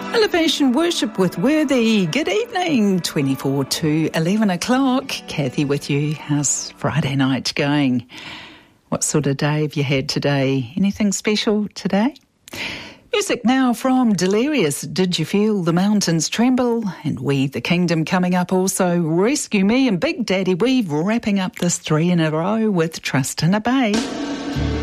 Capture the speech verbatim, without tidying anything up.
Elevation Worship with Worthy. Good evening, twenty-four to eleven o'clock. Kathy with you. How's Friday night going? What sort of day have you had today? Anything special today? Music now from Delirious. Did You Feel the Mountains Tremble? And We the Kingdom coming up also. Rescue Me and Big Daddy Weave wrapping up this three in a row with Trust and Obey.